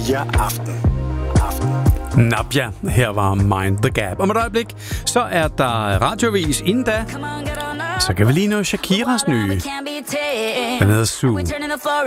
4 Aften. Nabja, her var Mind the Gap. Om et øjeblik, så er der radiovis. Inden da, så kan vi lige nå Shakiras nye. Den hedder Sue.